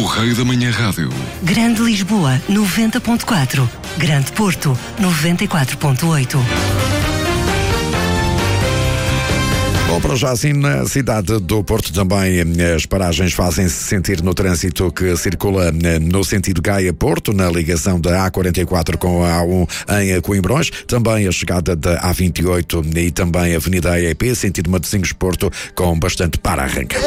Correio da Manhã Rádio. Grande Lisboa, 90.4. Grande Porto, 94.8. Bom, para já assim, na cidade do Porto também as paragens fazem-se sentir no trânsito que circula no sentido Gaia-Porto, na ligação da A44 com a A1 em Coimbrões, também a chegada da A28 e também a Avenida AEP, sentido Matosinhos-Porto, com bastante para-arranca.